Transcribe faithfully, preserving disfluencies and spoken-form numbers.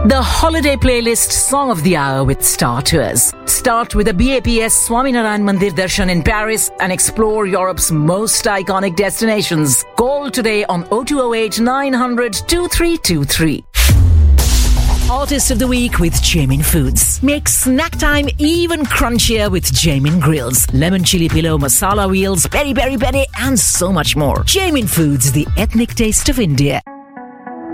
The holiday playlist Song of the Hour with Star Tours. Start with a B A P S Swaminarayan Mandir Darshan in Paris and explore Europe's most iconic destinations. Call today on oh two oh eight, nine hundred, twenty-three twenty-three. Artist of the Week with Jamin Foods. Make snack time even crunchier with Jamin Grills. Lemon chili pillow, masala wheels, peri peri peri and so much more. Jamin Foods, the ethnic taste of India.